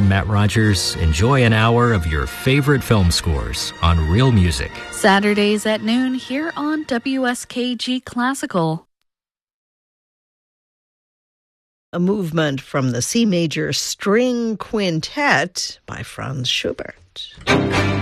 I'm Matt Rogers. Enjoy an hour of your favorite film scores on Real Music. Saturdays at noon here on WSKG Classical. A movement from the C major String Quintet by Franz Schubert.